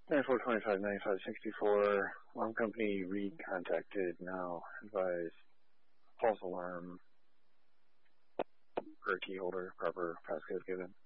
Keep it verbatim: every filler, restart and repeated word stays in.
ninety-four twenty-five ninety-five sixty-four. Alarm company recontacted. Now advise false alarm per key holder. Proper passcode given.